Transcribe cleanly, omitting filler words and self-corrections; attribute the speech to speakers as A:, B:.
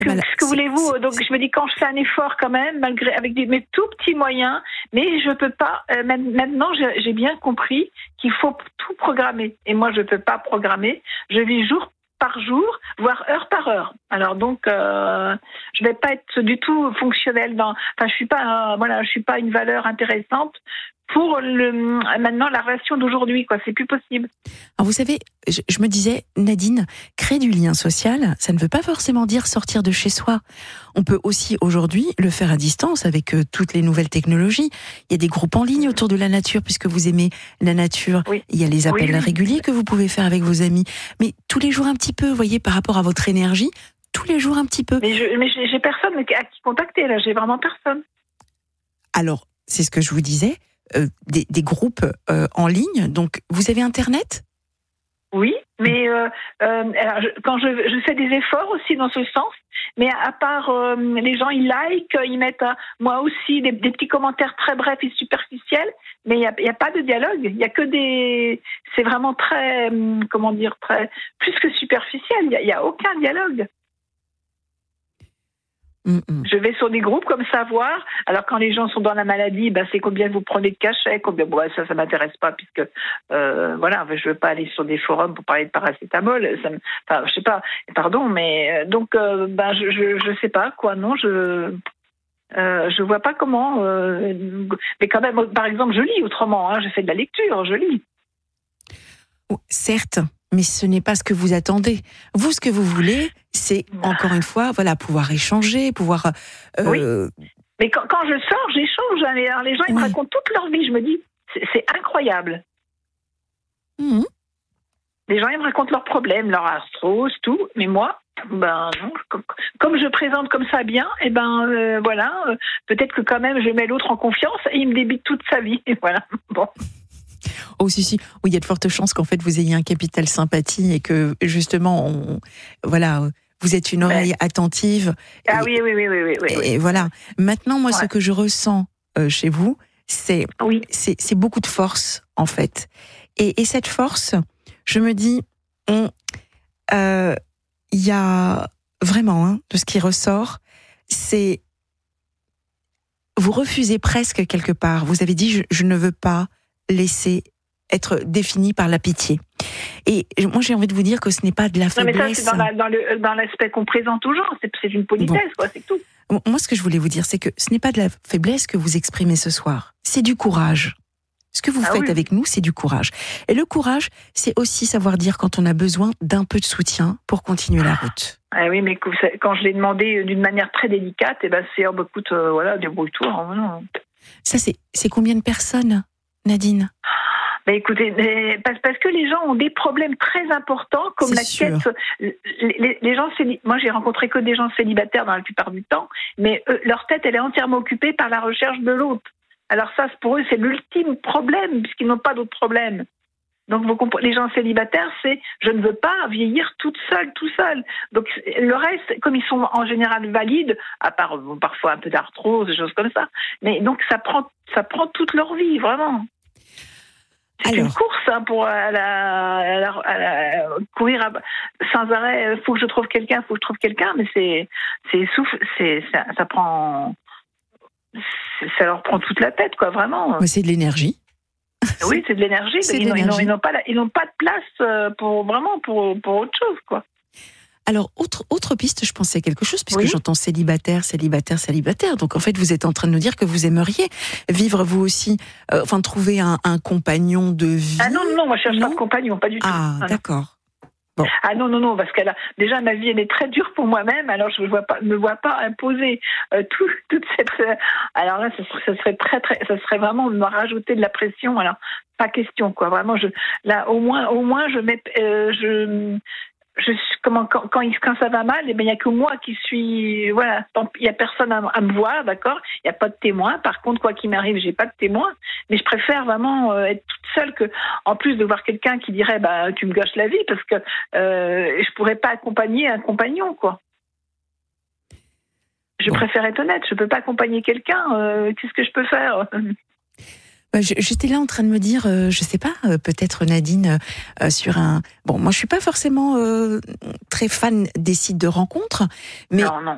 A: que voulez-vous? Donc je me dis, quand je fais un effort quand même, malgré avec mes tout petits moyens, mais je peux pas. Maintenant, j'ai bien compris qu'il faut tout programmer. Et moi, je peux pas programmer. Je vis jour par jour, voire heure par heure. Alors donc, je vais pas être du tout fonctionnelle je suis pas une valeur intéressante pour maintenant la relation d'aujourd'hui, quoi. C'est plus possible.
B: Alors vous savez, je me disais, Nadine, créer du lien social, ça ne veut pas forcément dire sortir de chez soi. On peut aussi aujourd'hui le faire à distance avec toutes les nouvelles technologies. Il y a des groupes en ligne autour de la nature, puisque vous aimez la nature. Oui. Il y a les appels réguliers que vous pouvez faire avec vos amis. Mais tous les jours un petit peu, vous voyez, par rapport à votre énergie, tous les jours un petit peu.
A: Mais j'ai personne à qui contacter, là. J'ai vraiment personne.
B: Alors, c'est ce que je vous disais. Des groupes en ligne. Donc, vous avez Internet ?
A: Oui, mais quand je fais des efforts aussi dans ce sens, mais à part les gens, ils likent, ils mettent moi aussi des petits commentaires très brefs et superficiels, mais il y a pas de dialogue. Il y a que c'est vraiment très, très plus que superficiel. Il y a aucun dialogue. Je vais sur des groupes comme savoir. Alors quand les gens sont dans la maladie, c'est combien vous prenez de cachet, ça m'intéresse pas puisque je veux pas aller sur des forums pour parler de paracétamol. Je sais pas. Pardon, mais donc je sais pas quoi. Non, je vois pas comment. Mais quand même, par exemple, je lis autrement. Je fais de la lecture, je lis.
B: Certes. Mais ce n'est pas ce que vous attendez. Vous, ce que vous voulez, c'est, encore une fois, pouvoir échanger, pouvoir...
A: Oui, mais quand je sors, j'échange. Alors, les gens, ils me racontent toute leur vie. Je me dis, c'est incroyable.
B: Mmh.
A: Les gens, ils me racontent leurs problèmes, leur arthrose, tout. Mais moi, non. Comme je présente comme ça bien, peut-être que quand même, je mets l'autre en confiance et il me débite toute sa vie. Et voilà, bon.
B: Oh si, il y a de fortes chances qu'en fait vous ayez un capital sympathie et que justement, vous êtes une oreille attentive.
A: Oui.
B: Et voilà. Maintenant, moi, ce que je ressens chez vous, c'est beaucoup de force en fait. Et cette force, je me dis, il y a vraiment de ce qui ressort, c'est vous refusez presque quelque part. Vous avez dit, je ne veux pas laisser être défini par la pitié. Et moi, j'ai envie de vous dire que ce n'est pas de la faiblesse.
A: Non, mais ça, c'est dans l'aspect qu'on présente aux gens. C'est une politesse, c'est tout.
B: Moi, ce que je voulais vous dire, c'est que ce n'est pas de la faiblesse que vous exprimez ce soir. C'est du courage. Ce que vous faites avec nous, c'est du courage. Et le courage, c'est aussi savoir dire quand on a besoin d'un peu de soutien pour continuer la route.
A: Ah oui, mais quand je l'ai demandé d'une manière très délicate, c'est écoute, débrouille-toi.
B: Ça, c'est combien de personnes, Nadine?
A: Écoutez, parce que les gens ont des problèmes très importants, comme la quête. Les gens, moi, j'ai rencontré que des gens célibataires dans la plupart du temps, mais leur tête, elle est entièrement occupée par la recherche de l'autre. Alors ça, pour eux, c'est l'ultime problème, puisqu'ils n'ont pas d'autres problèmes. Donc, les gens célibataires, c'est je ne veux pas vieillir toute seule, tout seul. Donc, le reste, comme ils sont en général valides, à part parfois un peu d'arthrose, des choses comme ça, mais donc ça prend toute leur vie, vraiment. C'est une course pour courir sans arrêt. Faut que je trouve quelqu'un, mais ça leur prend toute la tête, quoi, vraiment.
B: Mais c'est de l'énergie.
A: Oui, c'est de l'énergie. Ils n'ont pas de place pour autre chose, quoi.
B: Alors, autre piste, je pensais à quelque chose, puisque j'entends célibataire. Donc, en fait, vous êtes en train de nous dire que vous aimeriez vivre, vous aussi, trouver un compagnon de vie.
A: Ah non, moi, je cherche pas de compagnon, pas du tout.
B: Ah, d'accord. Bon.
A: Ah non, parce que déjà, ma vie, elle est très dure pour moi-même, alors je ne me vois pas imposer toute cette... alors là, ça serait vraiment me rajouter de la pression, alors pas question, quoi. Vraiment, au moins, je mets... quand ça va mal, il n'y a que moi qui suis, il n'y a personne à me voir, d'accord, il n'y a pas de témoin. Par contre, quoi qu'il m'arrive, j'ai pas de témoin, mais je préfère vraiment être toute seule que, en plus de voir quelqu'un qui dirait tu me gâches la vie, parce que je pourrais pas accompagner un compagnon, quoi. Je préfère être honnête, je peux pas accompagner quelqu'un, qu'est-ce que je peux faire?
B: J'étais là en train de me dire, je sais pas, peut-être Nadine, sur un... Bon, moi je suis pas forcément très fan des sites de rencontres, mais
A: non.